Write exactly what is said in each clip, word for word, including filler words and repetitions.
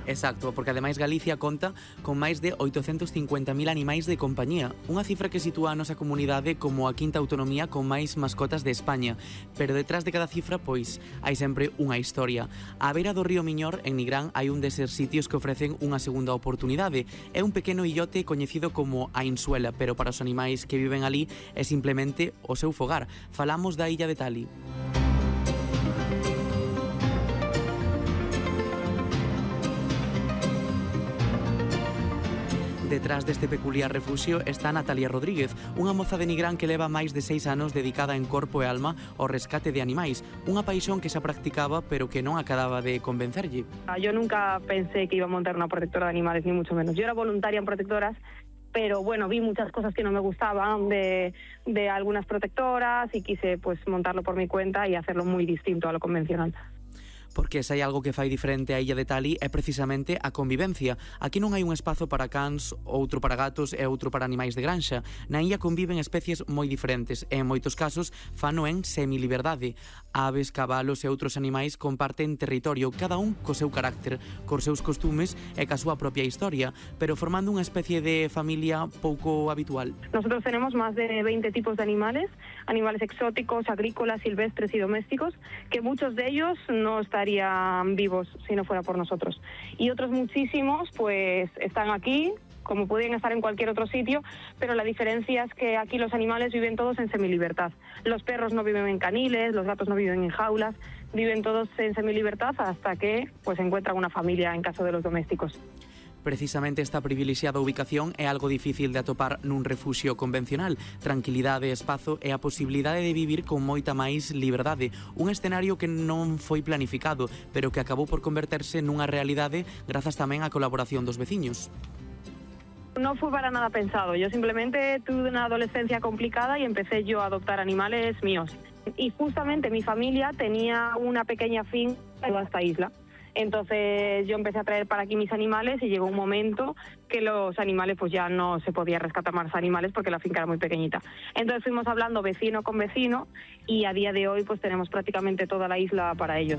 Exacto, porque ademais Galicia conta con máis de oitocentos cincuenta mil animais de compañía, unha cifra que sitúa a nosa comunidade como a quinta autonomía con máis mascotas de España, pero detrás de cada cifra, pois, hai sempre unha historia. Á beira do río Miñor, en Nigrán, hai un deses sitios que ofrecen unha segunda oportunidade. É un pequeno illote coñecido como a Insuela, pero para os animais que viven ali é simplemente o seu fogar. Falamos da illa de Tali. Detrás deste peculiar refuxio está Natalia Rodríguez, unha moza de Nigrán que leva máis de seis anos dedicada en corpo e alma ao rescate de animais, unha paixón que xa practicaba pero que non acababa de convencerlle. Yo nunca pensé que iba a montar una protectora de animales, ni mucho menos. Yo era voluntaria en protectoras, pero bueno, vi muchas cosas que no me gustaban de, de algunas protectoras y quise pues montarlo por mi cuenta y hacerlo muy distinto a lo convencional. Porque se hai algo que fai diferente a illa de Tali é precisamente a convivencia. Aquí non hai un espazo para cans, outro para gatos e outro para animais de granxa. Na illa conviven especies moi diferentes e en moitos casos fano en semiliberdade. Aves, cabalos e outros animais comparten territorio, cada un co seu carácter, cos seus costumes e ca súa propia historia, pero formando unha especie de familia pouco habitual. Nosotros tenemos más de veinte tipos de animales, animales exóticos, agrícolas, silvestres y domésticos, que muchos de ellos no estarían vivos si no fuera por nosotros. Y otros muchísimos pues están aquí, como podrían estar en cualquier otro sitio, pero la diferencia es que aquí los animales viven todos en semilibertad. Los perros no viven en caniles, los gatos no viven en jaulas, viven todos en semilibertad hasta que pues encuentran una familia en caso de los domésticos. Precisamente esta privilexiada ubicación é algo difícil de atopar nun refuxio convencional. Tranquilidade, espazo e a posibilidade de vivir con moita máis liberdade. Un escenario que non foi planificado, pero que acabou por converterse nunha realidade grazas tamén á colaboración dos veciños. No fue para nada pensado, yo simplemente tuve una adolescencia complicada y empecé yo a adoptar animales míos. Y justamente mi familia tenía una pequeña finca en toda esta isla. Entonces yo empecé a traer para aquí mis animales y llegó un momento que los animales pues ya no se podía rescatar más animales porque la finca era muy pequeñita. Entonces fuimos hablando vecino con vecino y a día de hoy pues tenemos prácticamente toda la isla para ellos.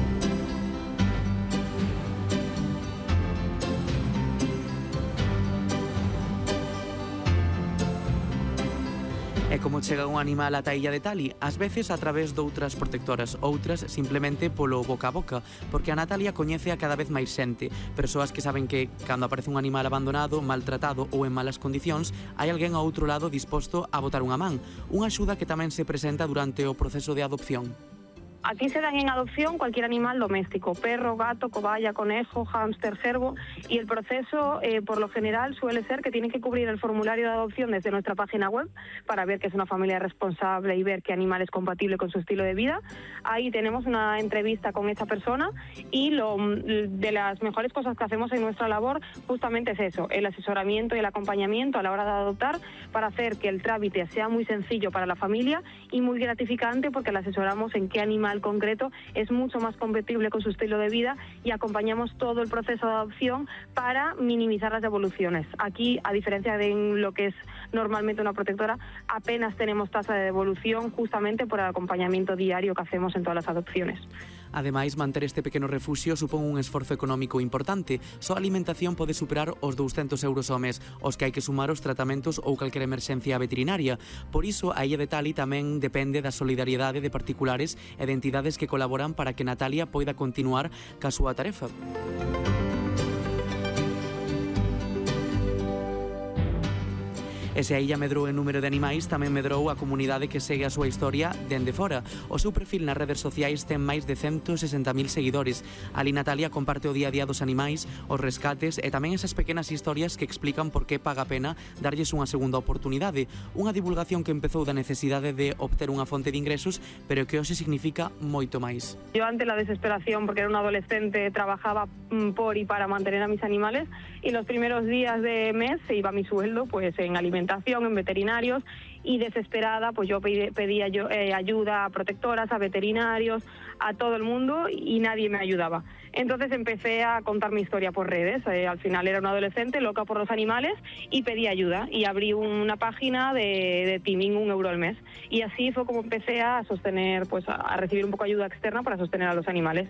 É como chega un animal ata a illa de Tali, ás veces a través doutras protectoras, outras simplemente polo boca a boca, porque a Natalia coñece a cada vez máis xente, persoas que saben que, cando aparece un animal abandonado, maltratado ou en malas condicións, hai alguén ao outro lado disposto a botar unha man, unha axuda que tamén se presenta durante o proceso de adopción. Aquí se dan en adopción cualquier animal doméstico, perro, gato, cobaya, conejo, hámster, cervo, y el proceso eh, por lo general suele ser que tienen que cubrir el formulario de adopción desde nuestra página web para ver que es una familia responsable y ver qué animal es compatible con su estilo de vida. Ahí tenemos una entrevista con esa persona y lo, de las mejores cosas que hacemos en nuestra labor justamente es eso, el asesoramiento y el acompañamiento a la hora de adoptar para hacer que el trámite sea muy sencillo para la familia y muy gratificante porque le asesoramos en qué animal concreto es mucho más compatible con su estilo de vida y acompañamos todo el proceso de adopción para minimizar las devoluciones. Aquí, a diferencia de lo que es normalmente una protectora, apenas tenemos tasa de devolución justamente por el acompañamiento diario que hacemos en todas las adopciones. Ademais, manter este pequeno refuxio supón un esforzo económico importante. Só a alimentación pode superar os douscentos euros ao mes, os que hai que sumar os tratamentos ou calquera emerxencia veterinaria. Por iso, a illa de Tali tamén depende da solidariedade de particulares e de entidades que colaboran para que Natalia poida continuar ca súa tarefa. E se a illa medrou en número de animais, tamén medrou a comunidade que segue a súa historia dende fora. O seu perfil nas redes sociais ten máis de ciento sesenta mil seguidores. Ali Natalia comparte o día a día dos animais, os rescates e tamén esas pequenas historias que explican por que paga a pena darlles unha segunda oportunidade. Unha divulgación que empezou da necesidade de obter unha fonte de ingresos, pero que hoxe significa moito máis. Yo ante la desesperación, porque era un adolescente, trabajaba por y para mantener a mis animales y los primeros días de mes se iba mi sueldo pues en alimentación, en veterinarios y desesperada pues yo pedí, pedía yo, eh, ayuda a protectoras, a veterinarios, a todo el mundo y nadie me ayudaba. Entonces empecé a contar mi historia por redes, eh, al final era una adolescente loca por los animales y pedí ayuda y abrí una página de, de teaming, un euro al mes y así fue como empecé a sostener, pues a, a recibir un poco de ayuda externa para sostener a los animales.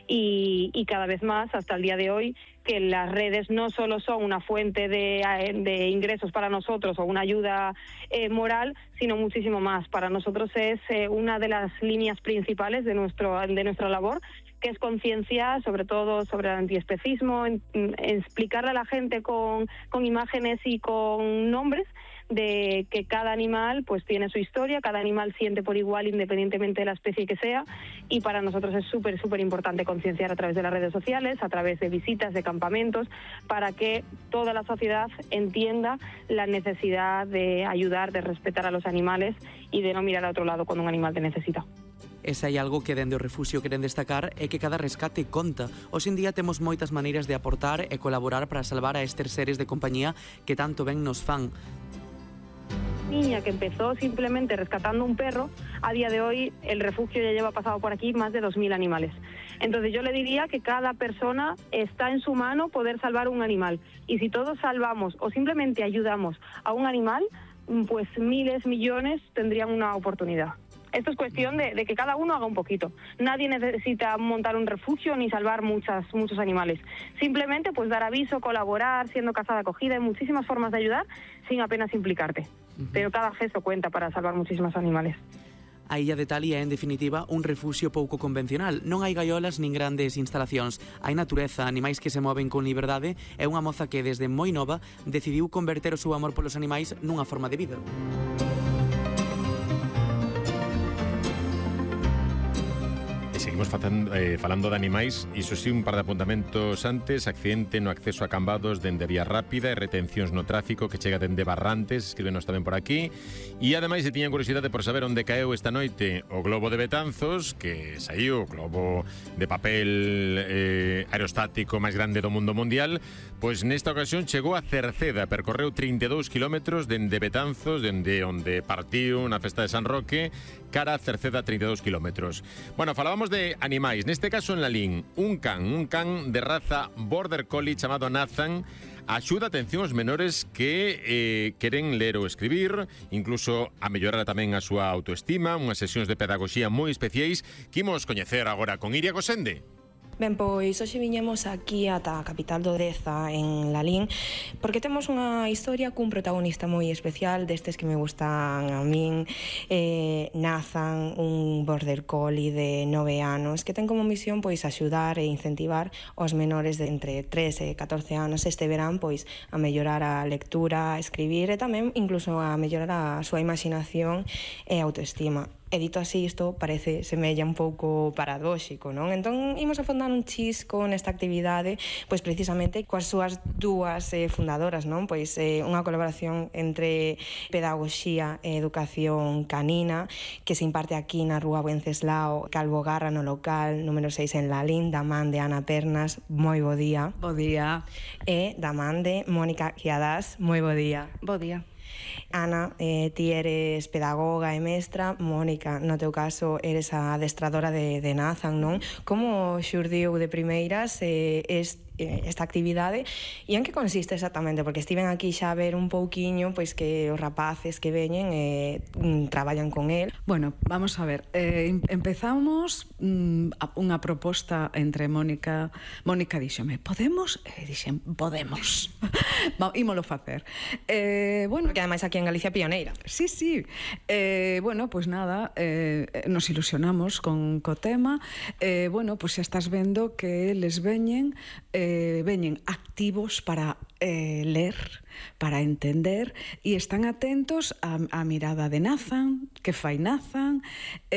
y, y cada vez más, hasta el día de hoy, que las redes no solo son una fuente de, de ingresos para nosotros o una ayuda eh, moral, sino muchísimo más. Para nosotros es eh, una de las líneas principales de, nuestro, de nuestra labor, que es concienciar sobre todo sobre el antiespecismo, en, en explicarle a la gente con, con imágenes y con nombres de que cada animal pues tiene su historia, cada animal siente por igual independientemente de la especie que sea, y para nosotros es súper, súper importante concienciar a través de las redes sociales, a través de visitas, de campamentos, para que toda la sociedad entienda la necesidad de ayudar, de respetar a los animales y de no mirar a otro lado cuando un animal te necesita. E se hai algo que dende o Refugio queren destacar é que cada rescate conta. Hoxe en día temos moitas maneiras de aportar e colaborar para salvar a estes seres de compañía que tanto ben nos fan. Niña que empezó simplemente rescatando un perro, a día de hoy el refugio ya lleva pasado por aquí más de dos mil animales. Entonces yo le diría que cada persona está en su mano poder salvar un animal, y si todos salvamos o simplemente ayudamos a un animal, pues miles, millones tendrían una oportunidad. Esto es cuestión de, de que cada uno haga un poquito. Nadie necesita montar un refugio ni salvar muchas, muchos animales. Simplemente pues dar aviso, colaborar, siendo casa de acogida. Hay muchísimas formas de ayudar sin apenas implicarte. Uh-huh. Pero cada gesto cuenta para salvar muchísimos animales. A Illa de Tali é, en definitiva, un refugio pouco convencional. Non hai gaiolas nin grandes instalacións. Hai natureza, animais que se moven con liberdade e unha moza que, desde moi nova, decidiu converter o seu amor polos animais nunha forma de vida. Seguimos facendo, eh, falando de animais. Iso sí, un par de apuntamentos antes. Accidente no acceso a Cambados dende Vía Rápida e retencións no tráfico que chega dende Barrantes. Escríbenos tamén por aquí. E ademais, se tiñan curiosidade por saber onde caeu esta noite o globo de Betanzos, que saiu o globo de papel eh, aerostático máis grande do mundo mundial, pois nesta ocasión chegou a Cerceda, percorreu trinta e dous kilómetros dende Betanzos, dende onde partiu na festa de San Roque, cara a Cerceda, trinta e dous kilómetros. Bueno, falábamos de animais, neste caso en Lalín, un can, un can de raza Border Collie chamado Nathan, axuda a atención aos menores que eh, queren ler ou escribir, incluso a mellorar tamén a súa autoestima, unhas sesións de pedagogía moi especiais que imos coñecer agora con Iria Gosende. Ben, pois hoxe viñemos aquí ata a capital do Deza, en Lalín, porque temos unha historia cun protagonista moi especial, destes que me gustan a min, eh, Nathan, un border collie de nove anos, que ten como misión pois axudar e incentivar os menores de entre tres e catorce anos este verán pois a mellorar a lectura, a escribir e tamén incluso a mellorar a súa imaginación e autoestima. E dito así, isto parece semella un pouco paradóxico, non? Entón, imos a fondar un chisco nesta actividade, pois precisamente coas súas dúas eh, fundadoras, non? Pois eh, unha colaboración entre pedagogía e educación canina que se imparte aquí na Rúa Wenceslao Calvo Garra, no local número seis en Lalín, da man de Ana Pernas, moi bo día. Bo día. E da man de Mónica Quiadás, moi bo día. Bo día. Ana, eh, ti eres pedagoga e mestra, Mónica, no teu caso eres a adestradora de, de Nathan, non? Como xurdiu de primeiras eh, este esta actividade e en que consiste exactamente, porque estiven aquí xa a ver un pouquiño pois que os rapaces que veñen e eh, traballan con el. Bueno, vamos a ver, eh, empezamos mm, unha proposta entre Mónica Mónica díxome, podemos? E dixen, podemos. Ímolo facer. Eh, bueno, porque ademais aquí en Galicia pioneira. Sí, sí. Eh, bueno, pois pues nada, eh, nos ilusionamos con co tema. Eh, bueno, pois pues xa estás vendo que les veñen eh, Eh, veñen activos para eh, ler, para entender e están atentos á, á mirada de Nathan, que fai Nathan.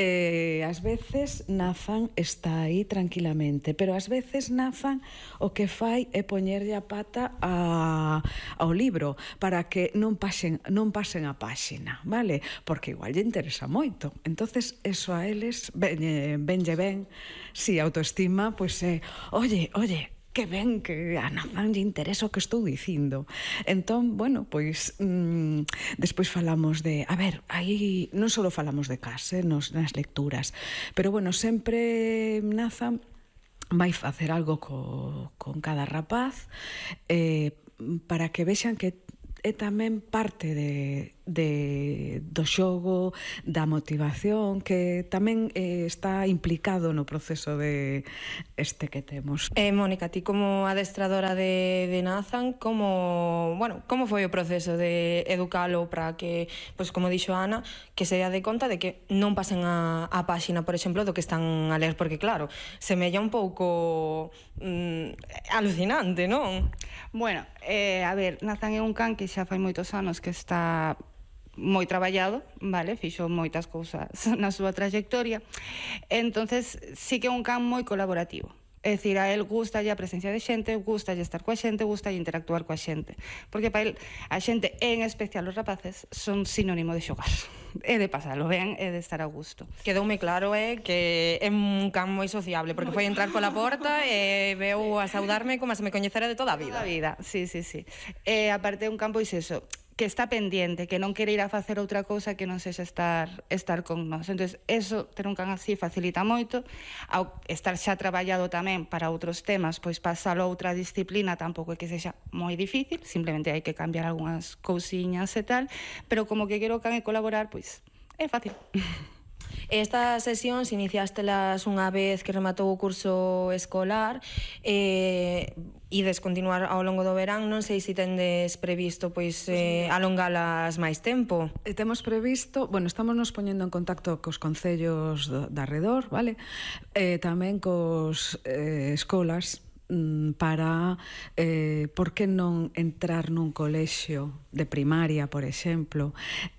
Eh, ás veces Nathan está aí tranquilamente, pero ás veces Nathan o que fai é poñerlle a pata a, ao libro para que non pasen, non pasen a páxina, vale? Porque igual lle interesa moito. Entonces eso a eles venlle, venlle ben, si autoestima, pois é, oye, oye, que ben que a Nathan lle interesa o que estou dicindo. Entón, bueno, pois mmm, despois falamos de, a ver, aí non só falamos de casa, eh, nos, nas lecturas, pero bueno, sempre Nathan vai facer algo co, con cada rapaz eh, para que vexan que é tamén parte de, de, do xogo, da motivación, que tamén eh, está implicado no proceso de este que temos. Eh, Mónica, ti como adestradora de, de Nathan, como, bueno, como foi o proceso de educalo para que, pois como dixo Ana, que se dea de conta de que non pasen a, a páxina, por exemplo, do que están a ler, porque claro, semella un pouco mm, alucinante, non? Bueno, eh, a ver, Nathan é un can que xa fai moitos anos que está moi traballado, vale, fixo moitas cousas na súa trayectoria. Entonces, sí que é un can moi colaborativo. É dicir, a él gustalle a presencia de xente, gustalle estar coa xente, gustalle interactuar coa xente. Porque para él, a xente, en especial os rapaces, son sinónimo de xogar. É de pasalo ben, é de estar a gusto. Quedoume claro, é, que é un can moi sociable, porque foi entrar pola porta e veu a saudarme como se me coñecera de toda a vida. Toda a vida, sí, sí, sí. E aparte é un can, pois eso, que está pendiente, que non quere ir a facer outra cousa que non sexa estar estar con nós. Entón, eso, ter un can así facilita moito. Ao estar xa traballado tamén para outros temas, pois pasalo a outra disciplina tampouco é que sexa moi difícil, simplemente hai que cambiar algunhas cousiñas e tal, pero como que quero o can e colaborar, pois é fácil. Estas sesións iniciástelas unha vez que rematou o curso escolar, eh, e descontinuar ao longo do verán, non sei se tendes previsto pois eh, alongalas máis tempo. E temos previsto, bueno, estamos nos poñendo en contacto cos concellos de arredor, vale? Eh, tamén cos eh, escolas para, eh, por que non entrar nun colexio de primaria, por exemplo,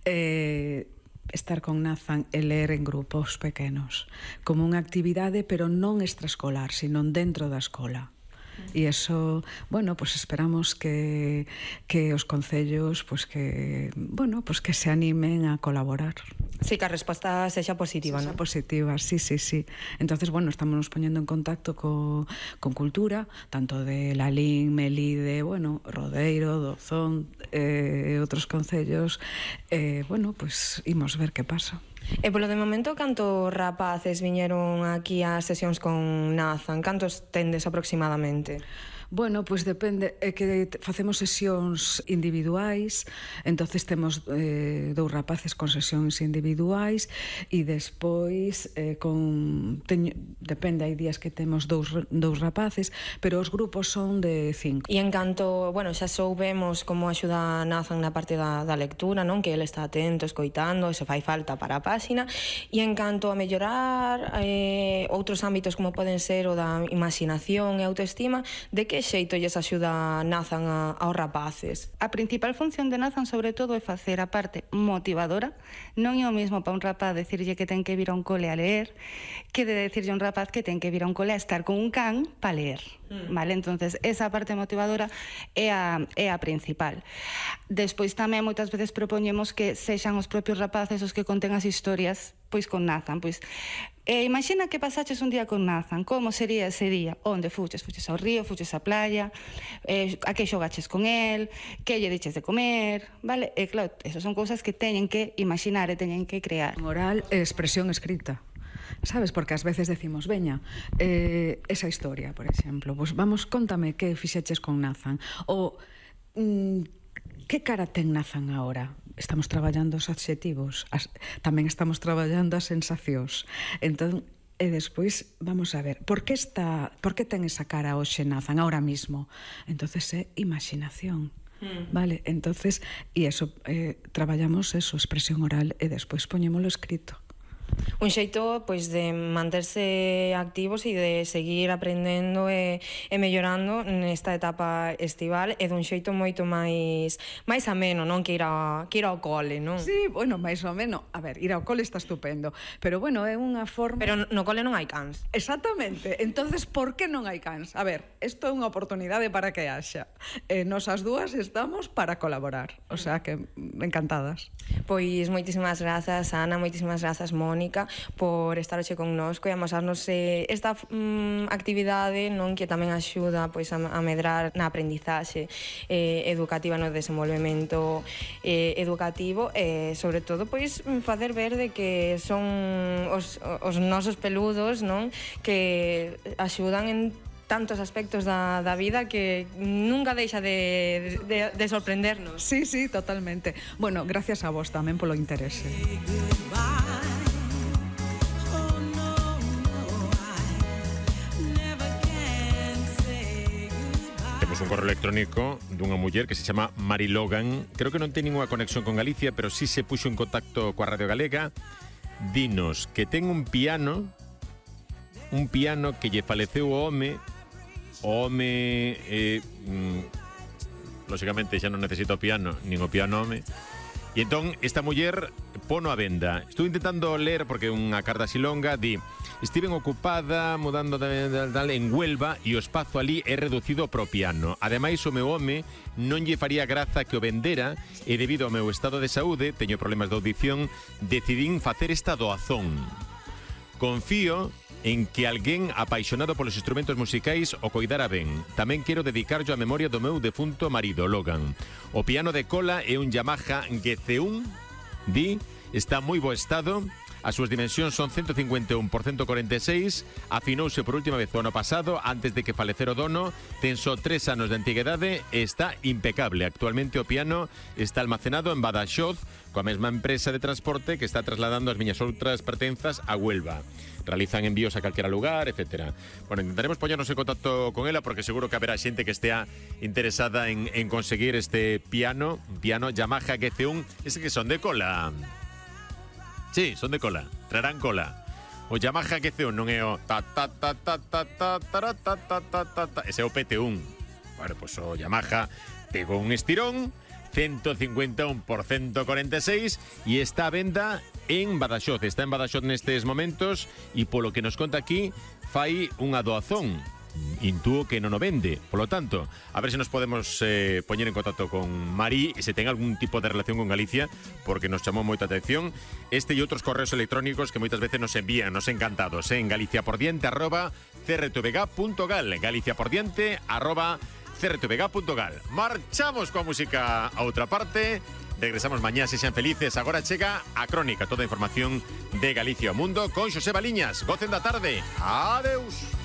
eh, estar con Nathan e ler en grupos pequenos, como unha actividade, pero non extraescolar, sino dentro da escola. E eso, bueno, pues esperamos que, que os concellos pues que, bueno, pues que se animen a colaborar. Sí, que a resposta sexa positiva, sexa ¿no? positiva, sí, sí, sí. Entonces, bueno, estamos nos poñendo en contacto co, con Cultura, tanto de Lalín, Melide, bueno, Rodeiro, Dozón, e eh, outros concellos. Eh, bueno, pues imos ver que pasa. E polo de momento, cantos rapaces viñeron aquí ás sesións con Nathan? Cantos tendes aproximadamente? Bueno, pois pues depende, é que facemos sesións individuais, entonces temos eh, dous rapaces con sesións individuais e despois eh, con teño, depende, hai días que temos dous, dous rapaces, pero os grupos son de cinco. E en canto, bueno, xa soubemos como axuda Nathan na parte da, da lectura, non? Que ele está atento, escoitando, se fai falta para a páxina, e en canto a mellorar eh, outros ámbitos como poden ser o da imaginación e autoestima, de que xeito lles axuda Nathan a, aos rapaces? A principal función de Nathan, sobre todo, é facer a parte motivadora. Non é o mesmo para un rapaz decirlle que ten que vir a un cole a leer que de decirlle a un rapaz que ten que vir a un cole a estar con un can para leer. Mm. Vale? Entonces, esa parte motivadora é a, é a principal. Despois tamén moitas veces propoñemos que sexan os propios rapaces os que conten as historias pois con Nathan, pois eh, imagina que pasaches un día con Nathan, como sería ese día? Onde fuches? Fuches ao río, fuches á playa, eh, a que xogaches con el, que lle diches de comer, vale? E claro, esas son cousas que teñen que imaginar e teñen que crear. Oral e expresión escrita. Sabes, porque ás veces decimos, veña, eh, esa historia, por exemplo, pues vamos, contame que fixeches con Nathan, ou mm, que cara ten Nathan agora? Estamos traballando os adxetivos, as, tamén estamos traballando as sensacións. Entón, e despois vamos a ver, por que está, por que ten esa cara hoxe Nathan ahora mismo? Entonces é imaginación. Mm. Vale, entonces, e eso, eh, traballamos eso, expresión oral, e despois poñémolo escrito. Un xeito pois de manterse activos e de seguir aprendendo e, e mellorando nesta etapa estival e dun xeito moito máis máis ameno, non? Que ir, a, que ir ao cole, non? Sí, bueno, máis ou menos. A ver, ir ao cole está estupendo, pero bueno, é unha forma... Pero no cole non hai cans. Exactamente. Entonces, por que non hai cans? A ver, isto é unha oportunidade para que haxa. Eh, nos as dúas estamos para colaborar. O sea que encantadas. Pois moitísimas grazas, Ana, moitísimas grazas, Mónica, por estar hoxe connosco e amosarnos eh, esta mm, actividade, non, que tamén axuda pois, a, a medrar na aprendizaxe eh, educativa, no desenvolvemento eh, educativo e, sobre todo, pois, facer ver de que son os, os nosos peludos, non, que axudan en tantos aspectos da, da vida que nunca deixa de, de, de sorprendernos. Sí, sí, totalmente. Bueno, gracias a vos tamén polo interese. Temos un correo electrónico dunha muller que se chama Mari Logan. Creo que non ten ninguna conexión con Galicia, pero sí se puxo en contacto coa Radio Galega. Dinos que ten un piano, un piano que lle faleceu o home. O home, eh, mm, lóxicamente xa non necesita o piano, nin o piano home. E entón, esta muller pono a venda. Estou intentando ler, porque unha carta así longa, di: estiven ocupada mudando de, de, de, en Huelva e o espazo ali é reducido pro piano. Ademais, o meu home non lle faría graza que o vendera e debido ao meu estado de saúde, teño problemas de audición, decidín facer esta doazón. Confío en que alguén apaixonado polos instrumentos musicais o coidara ben. Tamén quero dedicarlo á memoria do meu defunto marido, Logan. O piano de cola é un Yamaha G C uno, di, está moi bo estado. As súas dimensións son ciento cincuenta e un por ciento cuarenta e seis, afinouse por última vez o ano pasado antes de que falecera o dono, ten só tres anos de antigüedade e está impecable. Actualmente o piano está almacenado en Badaxoz coa mesma empresa de transporte que está trasladando as miñas outras pertenzas a Huelva. Realizan envíos a calquera lugar, etcétera. Bueno, intentaremos poñernos en contacto con ela porque seguro que haberá xente que estea interesada en, en conseguir este piano, piano Yamaha G C uno, ese que son de cola. Sí, son de cola, traerán cola. O Yamaha G C uno non é o ta ta ta ta ta ta ta ta ta ta ta ta, ese é o P T uno. Bueno, pois o Yamaha pegou un estirón, ciento cincuenta y uno por ciento cuarenta e seis, e está a venda en Badaxoz. Está en Badaxoz nestes momentos e polo que nos conta aquí fai unha doazón. Intúo que non o vende. Por lo tanto, a ver se nos podemos eh, poñer en contacto con Mari e se ten algún tipo de relación con Galicia, porque nos chamou moita atención este e outros correos electrónicos que moitas veces nos envían, nos encantados, eh, en galiciapordiente arroba c r t v g punto gal, galiciapordiente arroba c r t v g punto gal. Marchamos coa música a outra parte. Regresamos mañá, se sean felices. Agora chega a Crónica, toda a información de Galicia ao mundo con Xosé Baliñas. Gocen da tarde. Adeus.